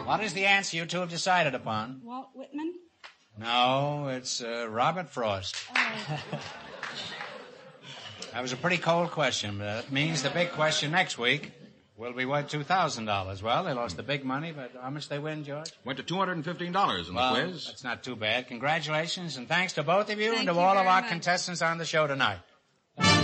What is the answer you two have decided upon? Walt Whitman? No, it's Robert Frost. Oh. That was a pretty cold question, but that means the big question next week will be worth $2,000. Well, they lost the big money, but how much they win, George? Went to $215 in the quiz. That's not too bad. Congratulations, and thanks to both of you and to Thank you all of very our much. contestants on the show tonight.